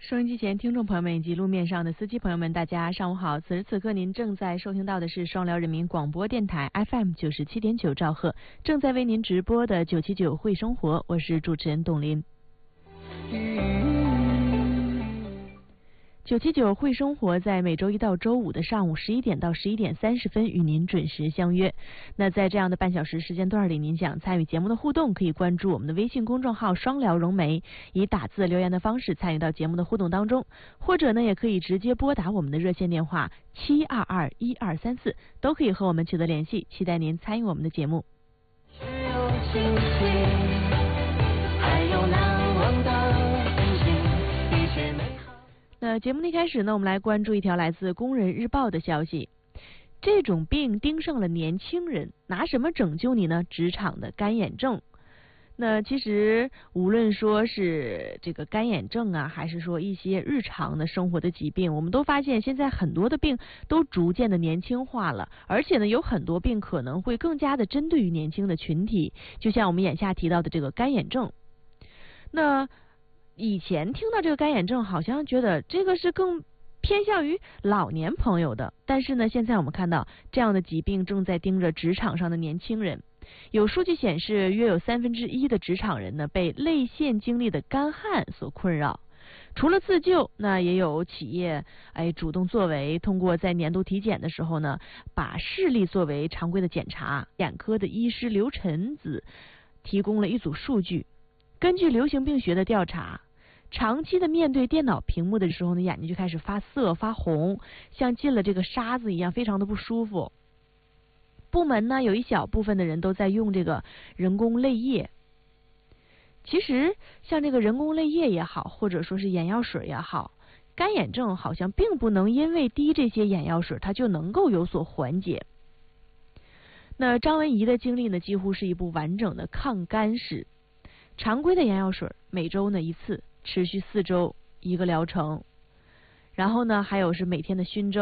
收音机前听众朋友们以及路面上的司机朋友们，大家上午好！此时此刻您正在收听到的是双辽人民广播电台 FM 97.9兆赫，正在为您直播的979会生活，我是主持人董林。979会生活在每周一到周五的上午11点到11点30分与您准时相约。那在这样的半小时时间段里，您想参与节目的互动，可以关注我们的微信公众号双辽融媒，以打字留言的方式参与到节目的互动当中，或者呢也可以直接拨打我们的热线电话7221234，都可以和我们取得联系，期待您参与我们的节目。那节目的一开始呢，我们来关注一条来自《工人日报》的消息。这种病盯上了年轻人，拿什么拯救你呢？职场的干眼症。那其实无论说是这个干眼症啊，还是说一些日常的生活的疾病，我们都发现现在很多的病都逐渐的年轻化了，而且呢有很多病可能会更加的针对于年轻的群体，就像我们眼下提到的这个干眼症。那以前听到这个干眼症，好像觉得这个是更偏向于老年朋友的，但是呢，现在我们看到这样的疾病正在盯着职场上的年轻人。有数据显示，约有1/3的职场人呢被泪腺经历的干旱所困扰。除了自救，那也有企业主动作为，通过在年度体检的时候呢，把视力作为常规的检查。眼科的医师刘晨子提供了一组数据，根据流行病学的调查，长期的面对电脑屏幕的时候呢，眼睛就开始发涩发红，像进了这个沙子一样，非常的不舒服。部门呢有一小部分的人都在用这个人工泪液。其实像这个人工泪液也好，或者说是眼药水也好，干眼症好像并不能因为滴这些眼药水它就能够有所缓解。那张文怡的经历呢，几乎是一部完整的抗干史。常规的眼药水每周呢1次，持续4周1个疗程，然后呢还有是每天的熏蒸。